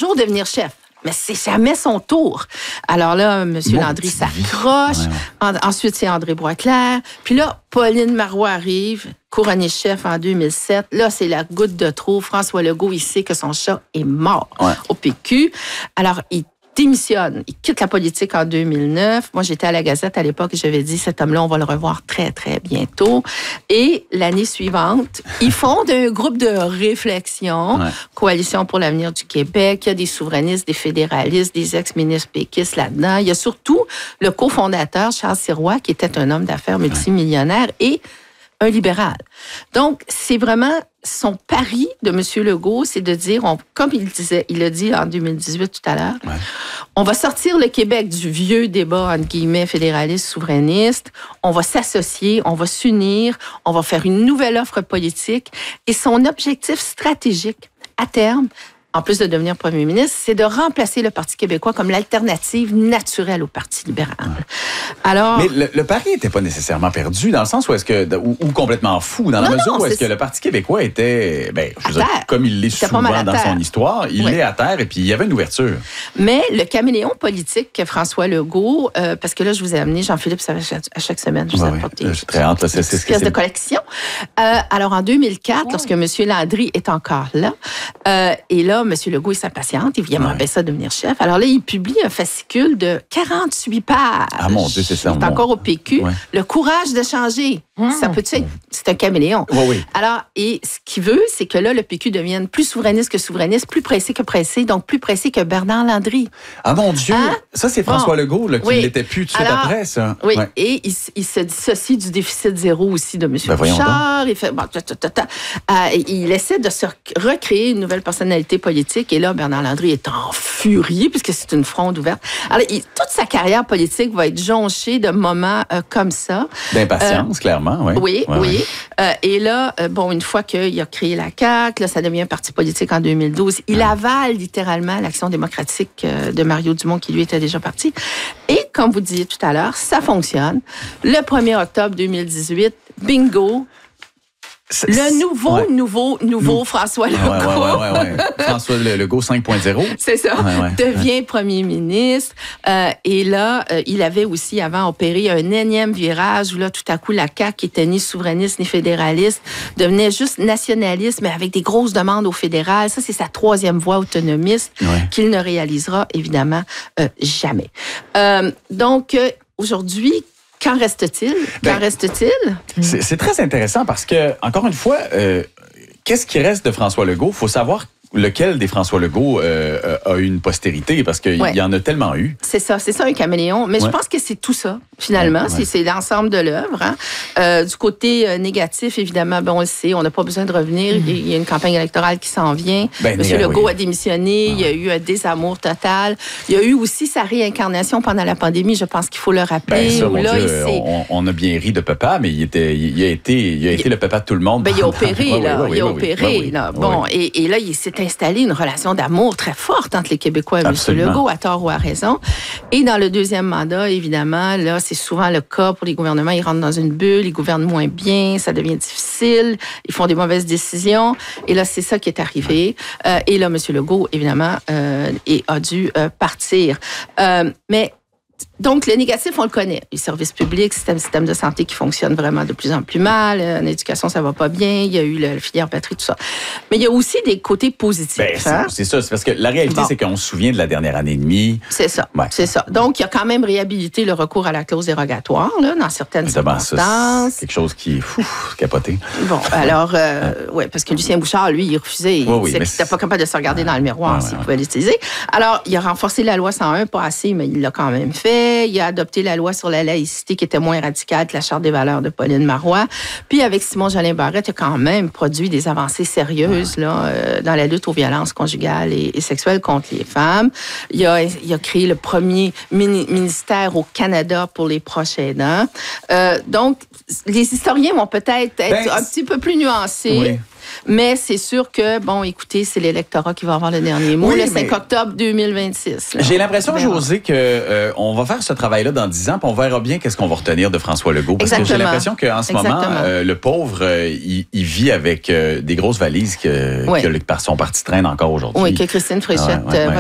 toujours devenir chef. Mais c'est jamais son tour. Alors là, M. Landry s'accroche. Ouais. Ensuite, c'est André Boisclair. Puis là, Pauline Marois arrive, couronnée chef en 2007. Là, c'est la goutte de trop. François Legault, il sait que son chat est mort au PQ. Alors, il démissionne. Il quitte la politique en 2009. Moi, j'étais à la Gazette à l'époque et j'avais dit, cet homme-là, on va le revoir très, très bientôt. Et l'année suivante, ils fondent un groupe de réflexion, Coalition pour l'avenir du Québec. Il y a des souverainistes, des fédéralistes, des ex-ministres péquistes là-dedans. Il y a surtout le cofondateur, Charles Sirois, qui était un homme d'affaires multimillionnaire et un libéral. Donc, c'est vraiment son pari de M. Legault, c'est de dire, comme il disait, il l'a dit en 2018 tout à l'heure, on va sortir le Québec du vieux débat, entre guillemets, fédéraliste, souverainiste, on va s'associer, on va s'unir, on va faire une nouvelle offre politique. Et son objectif stratégique, à terme, en plus de devenir premier ministre, c'est de remplacer le Parti québécois comme l'alternative naturelle au Parti libéral. Alors, mais le pari n'était pas nécessairement perdu, dans le sens où est-ce que, ou complètement fou, dans la mesure où est-ce que le Parti québécois était, je veux dire, comme il l'est souvent dans son histoire, il est à terre et puis il y avait une ouverture. Mais le caméléon politique que François Legault, parce que là, je vous ai amené, Jean-Philippe, ça à chaque semaine, je vous ai apporté j'ai très hâte, c'est ce pièce de collection. Alors, en 2004, lorsque M. Landry est encore là, et là, M. Legault, il s'impatiente, il aimerait ça devenir chef. Alors là, il publie un fascicule de 48 pages. Ah mon Dieu, c'est ça. Il est encore au PQ. Le courage de changer. Ça peut être, c'est un caméléon. Oui. Alors, et ce qu'il veut, c'est que là, le PQ devienne plus souverainiste que souverainiste, plus pressé que pressé, donc plus pressé que Bernard Landry. Ah mon Dieu! Ça, c'est François Legault là, qui ne l'était plus tout de suite après, ça. Oui, et il se dissocie du déficit zéro aussi de M. Bouchard. Il fait, il essaie de se recréer une nouvelle personnalité politique, et là, Bernard Landry est en furie, puisque c'est une fronde ouverte. Alors, toute sa carrière politique va être jonchée de moments comme ça. D'impatience, clairement. Oui. Et là, une fois qu'il a créé la CAQ, là, ça devient un parti politique en 2012. Il avale littéralement l'Action démocratique de Mario Dumont, qui lui était déjà parti. Et comme vous disiez tout à l'heure, ça fonctionne. Le 1er octobre 2018, bingo! Le nouveau François Legault. François Legault 5.0. C'est ça. Devient premier ministre. Et là, il avait aussi avant opéré un énième virage où là, tout à coup, la CAQ, qui était ni souverainiste ni fédéraliste, devenait juste nationaliste, mais avec des grosses demandes au fédéral. Ça, c'est sa troisième voie autonomiste qu'il ne réalisera évidemment jamais. Donc, aujourd'hui, qu'en reste-t-il? C'est très intéressant parce que, encore une fois, qu'est-ce qui reste de François Legault? Il faut savoir lequel des François Legault a eu une postérité, parce qu'il y en a tellement eu. C'est ça un caméléon. Mais je pense que c'est tout ça, finalement. C'est l'ensemble de l'œuvre. Du côté négatif, évidemment, on le sait, on n'a pas besoin de revenir. Il y a une campagne électorale qui s'en vient. M. Legault a démissionné. Il y a eu un désamour total. Il y a eu aussi sa réincarnation pendant la pandémie, je pense qu'il faut le rappeler. On a bien ri de papa, mais il a été le papa de tout le monde. Il a opéré, là. Il a opéré, là. Bon, et là, il s'est installé une relation d'amour très forte entre les Québécois et M. Legault, à tort ou à raison. Et dans le deuxième mandat, évidemment, là, c'est souvent le cas pour les gouvernements. Ils rentrent dans une bulle, ils gouvernent moins bien, ça devient difficile, ils font des mauvaises décisions. Et là, c'est ça qui est arrivé. Et là, M. Legault, évidemment, a dû partir. Mais donc, le négatif, on le connaît. Les services publics, système de santé qui fonctionne vraiment de plus en plus mal. En éducation, ça va pas bien. Il y a eu la filière batterie, tout ça. Mais il y a aussi des côtés positifs. C'est ça. C'est parce que la réalité, c'est qu'on se souvient de la dernière année et demie. C'est ça. C'est ça. Donc, il y a quand même réhabilité le recours à la clause dérogatoire, là, dans certaines circonstances. C'est quelque chose qui est capoté. Bon, alors, parce que Lucien Bouchard, lui, il refusait. Il n'était pas capable de se regarder dans le miroir s'il pouvait l'utiliser. Alors, il a renforcé la loi 101, pas assez, mais il l'a quand même fait. Il a adopté la loi sur la laïcité qui était moins radicale que la Charte des valeurs de Pauline Marois. Puis avec Simon Jolin Barrette, il a quand même produit des avancées sérieuses là, dans la lutte aux violences conjugales et sexuelles contre les femmes. Il a créé le premier ministère au Canada pour les proches aidants. Donc, les historiens vont peut-être être un petit peu plus nuancés. Oui. Mais c'est sûr que, écoutez, c'est l'électorat qui va avoir le dernier mot, le 5 octobre 2026. Là, j'ai l'impression, Josée, qu'on va faire ce travail-là dans 10 ans, puis on verra bien qu'est-ce qu'on va retenir de François Legault. Parce que j'ai l'impression qu'en ce moment, le pauvre, il vit avec des grosses valises que son parti traîne encore aujourd'hui. Oui, que Christine Fréchette